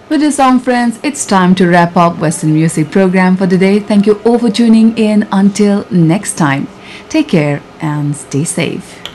With this song, friends, it's time to wrap up Western Music program for today. Thank you all for tuning in. Until next time, take care and stay safe.